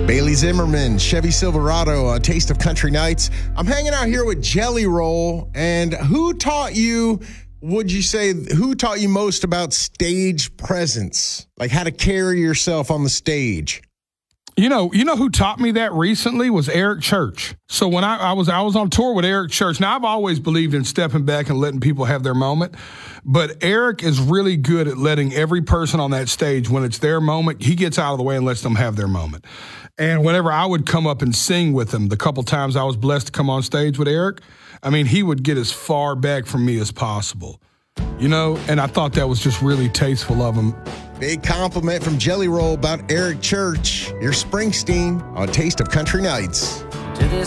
Bailey Zimmerman, Chevy Silverado, A Taste of Country Nights. I'm hanging out here with Jelly Roll. And who taught you, who taught you most about stage presence? Like how to carry yourself on the stage? You know who taught me that recently was Eric Church. So when I was on tour with Eric Church. Now I've always believed in stepping back and letting people have their moment, but Eric is really good at letting every person on that stage, when it's their moment, he gets out of the way and lets them have their moment. And whenever I would come up and sing with him, the couple times I was blessed to come on stage with Eric, I mean, he would get as far back from me as possible, and I thought that was just really tasteful of him. Big compliment from Jelly Roll about Eric Church. You're Springsteen on Taste of Country Nights. To this